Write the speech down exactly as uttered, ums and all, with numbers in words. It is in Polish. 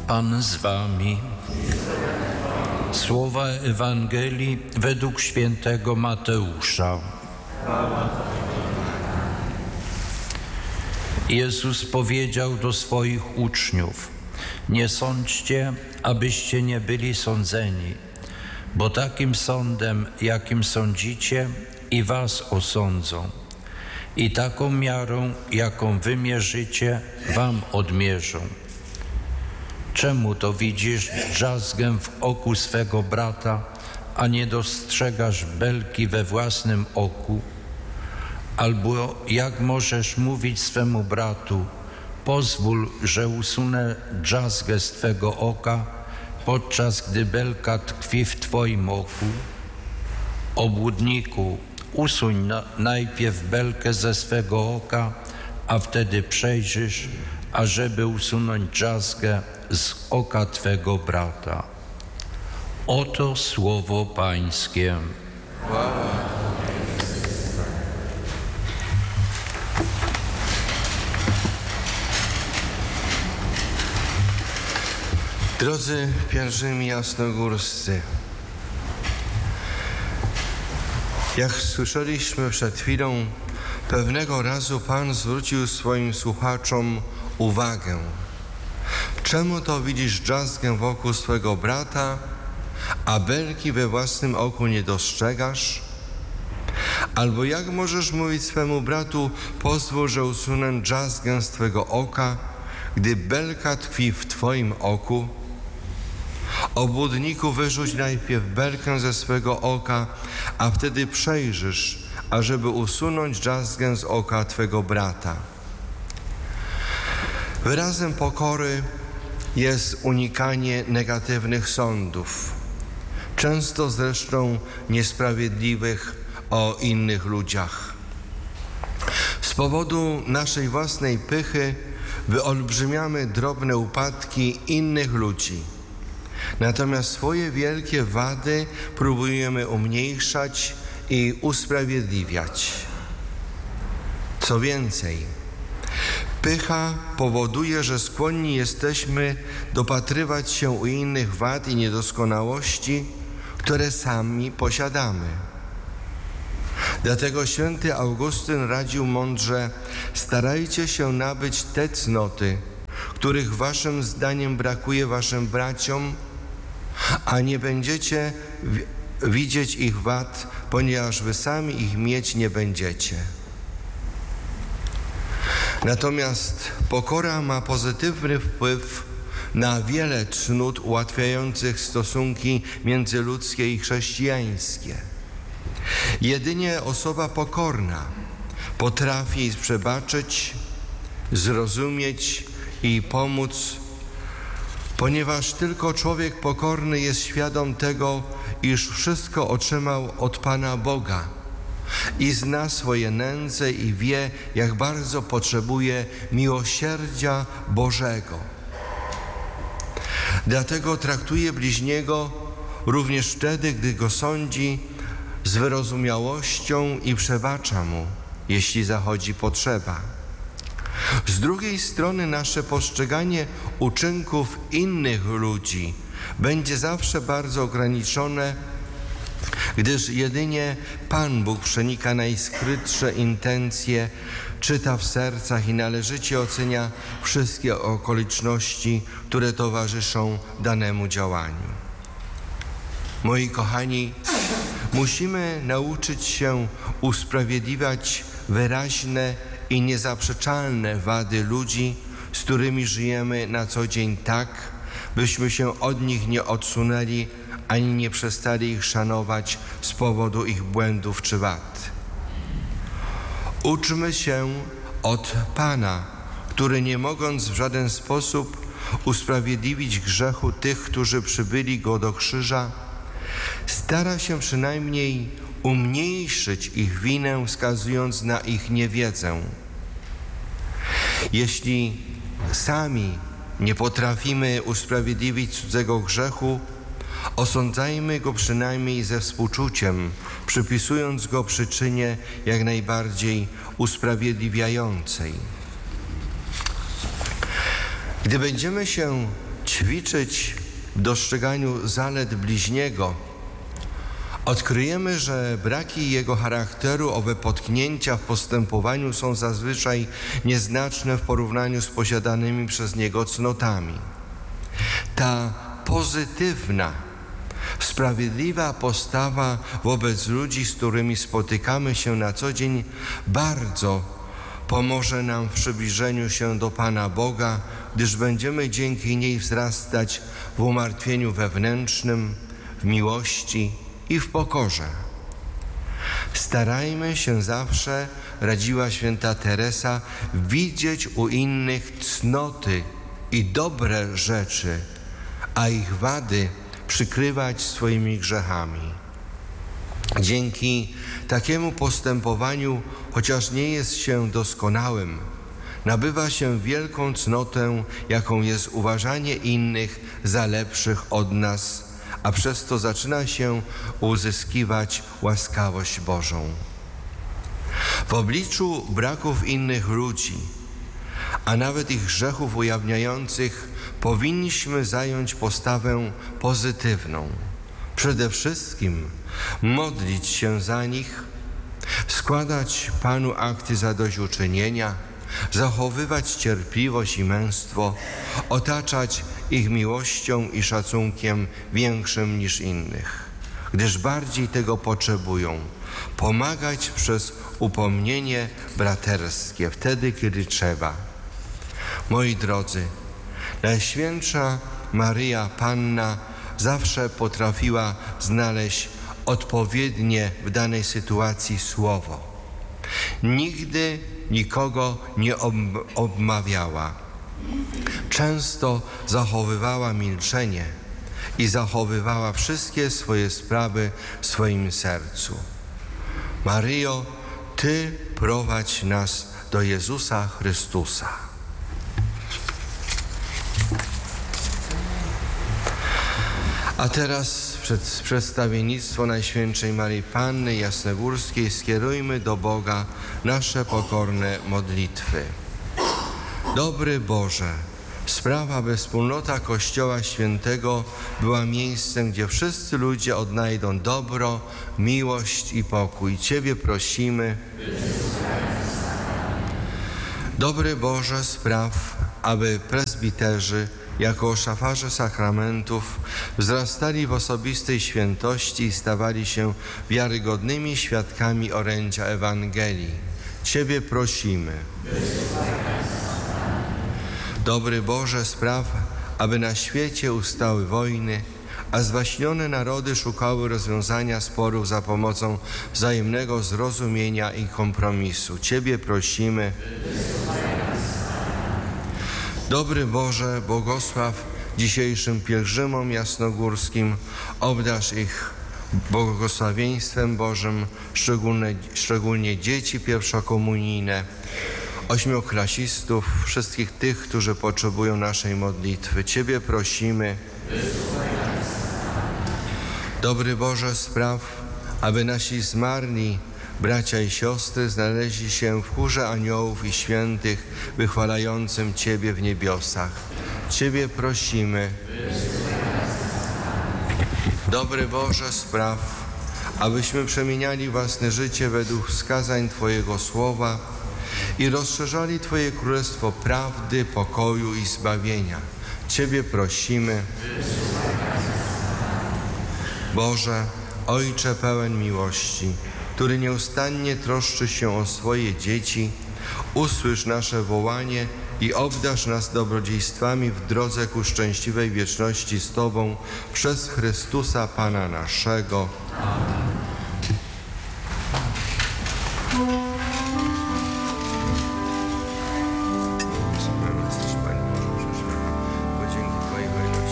Pan z wami. Słowa Ewangelii według świętego Mateusza. Jezus powiedział do swoich uczniów: nie sądźcie, abyście nie byli sądzeni, bo takim sądem, jakim sądzicie, i was osądzą. I taką miarą, jaką wy mierzycie, wam odmierzą. Czemu to widzisz drzazgę w oku swego brata, a nie dostrzegasz belki we własnym oku? Albo jak możesz mówić swemu bratu: pozwól, że usunę drzazgę z twego oka, podczas gdy belka tkwi w twoim oku? Obłudniku, usuń na, najpierw belkę ze swego oka, a wtedy przejrzysz, ażeby usunąć drzazgę z oka twego brata. Oto słowo Pańskie. Drodzy pielgrzymi jasnogórscy, jak słyszeliśmy przed chwilą, pewnego razu Pan zwrócił swoim słuchaczom uwagę. Czemu to widzisz drzazgę wokół swego brata, a belki we własnym oku nie dostrzegasz? Albo jak możesz mówić swemu bratu: pozwól, że usunę drzazgę z twego oka, gdy belka tkwi w twoim oku? Obłudniku, wyrzuć najpierw belkę ze swego oka, a wtedy przejrzysz, ażeby usunąć drzazgę z oka twego brata. Wyrazem pokory jest unikanie negatywnych sądów, często zresztą niesprawiedliwych o innych ludziach. Z powodu naszej własnej pychy wyolbrzymiamy drobne upadki innych ludzi, natomiast swoje wielkie wady próbujemy umniejszać i usprawiedliwiać. Co więcej, pycha powoduje, że skłonni jesteśmy dopatrywać się u innych wad i niedoskonałości, które sami posiadamy. Dlatego święty Augustyn radził mądrze: starajcie się nabyć te cnoty, których waszym zdaniem brakuje waszym braciom, a nie będziecie widzieć ich wad, ponieważ wy sami ich mieć nie będziecie. Natomiast pokora ma pozytywny wpływ na wiele cnót ułatwiających stosunki międzyludzkie i chrześcijańskie. Jedynie osoba pokorna potrafi przebaczyć, zrozumieć i pomóc, ponieważ tylko człowiek pokorny jest świadom tego, iż wszystko otrzymał od Pana Boga i zna swoje nędze i wie, jak bardzo potrzebuje miłosierdzia Bożego. Dlatego traktuje bliźniego również wtedy, gdy go sądzi, z wyrozumiałością i przebacza mu, jeśli zachodzi potrzeba. Z drugiej strony nasze postrzeganie uczynków innych ludzi będzie zawsze bardzo ograniczone, gdyż jedynie Pan Bóg przenika najskrytsze intencje, czyta w sercach i należycie ocenia wszystkie okoliczności, które towarzyszą danemu działaniu. Moi kochani, musimy nauczyć się usprawiedliwiać wyraźne i niezaprzeczalne wady ludzi, z którymi żyjemy na co dzień, tak, byśmy się od nich nie odsunęli, ani nie przestali ich szanować z powodu ich błędów czy wad. Uczmy się od Pana, który, nie mogąc w żaden sposób usprawiedliwić grzechu tych, którzy przybyli Go do krzyża, stara się przynajmniej umniejszyć ich winę, wskazując na ich niewiedzę. Jeśli sami nie potrafimy usprawiedliwić cudzego grzechu, osądzajmy go przynajmniej ze współczuciem, przypisując go przyczynie jak najbardziej usprawiedliwiającej. Gdy będziemy się ćwiczyć w dostrzeganiu zalet bliźniego, odkryjemy, że braki jego charakteru, owe potknięcia w postępowaniu są zazwyczaj nieznaczne w porównaniu z posiadanymi przez niego cnotami. Ta pozytywna, sprawiedliwa postawa wobec ludzi, z którymi spotykamy się na co dzień, bardzo pomoże nam w przybliżeniu się do Pana Boga, gdyż będziemy dzięki niej wzrastać w umartwieniu wewnętrznym, w miłości i w pokorze. Starajmy się zawsze, radziła święta Teresa, widzieć u innych cnoty i dobre rzeczy, a ich wady przykrywać swoimi grzechami. Dzięki takiemu postępowaniu, chociaż nie jest się doskonałym, nabywa się wielką cnotę, jaką jest uważanie innych za lepszych od nas, a przez to zaczyna się uzyskiwać łaskawość Bożą. W obliczu braków innych ludzi, a nawet ich grzechów ujawniających, powinniśmy zająć postawę pozytywną. Przede wszystkim modlić się za nich, składać Panu akty zadośćuczynienia, zachowywać cierpliwość i męstwo, otaczać ich miłością i szacunkiem większym niż innych, gdyż bardziej tego potrzebują, pomagać przez upomnienie braterskie, wtedy, kiedy trzeba. Moi drodzy, Najświętsza Maryja Panna zawsze potrafiła znaleźć odpowiednie w danej sytuacji słowo. Nigdy nikogo nie ob- obmawiała. Często zachowywała milczenie i zachowywała wszystkie swoje sprawy w swoim sercu. Maryjo, Ty prowadź nas do Jezusa Chrystusa. A teraz przed przedstawiennictwo Najświętszej Maryi Panny Jasnogórskiej skierujmy do Boga nasze pokorne modlitwy. Dobry Boże, spraw, aby wspólnota Kościoła Świętego była miejscem, gdzie wszyscy ludzie odnajdą dobro, miłość i pokój. Ciebie prosimy. Dobry Boże, spraw, aby prezbiterzy jako szafarze sakramentów wzrastali w osobistej świętości i stawali się wiarygodnymi świadkami orędzia Ewangelii. Ciebie prosimy. Dobry Boże, spraw, aby na świecie ustały wojny, a zwaśnione narody szukały rozwiązania sporów za pomocą wzajemnego zrozumienia i kompromisu. Ciebie prosimy. Dobry Boże, błogosław dzisiejszym pielgrzymom jasnogórskim, obdarz ich błogosławieństwem Bożym, szczególnie, szczególnie dzieci pierwszokomunijne, ośmioklasistów, wszystkich tych, którzy potrzebują naszej modlitwy. Ciebie prosimy. Dobry Boże, spraw, aby nasi zmarli bracia i siostry znaleźli się w chórze aniołów i świętych wychwalającym Ciebie w niebiosach. Ciebie prosimy. Dobry Boże, spraw, abyśmy przemieniali własne życie według wskazań Twojego słowa i rozszerzali Twoje królestwo prawdy, pokoju i zbawienia. Ciebie prosimy. Boże, Ojcze pełen miłości, który nieustannie troszczy się o swoje dzieci, usłysz nasze wołanie i obdarz nas dobrodziejstwami w drodze ku szczęśliwej wieczności z Tobą przez Chrystusa Pana naszego. Amen.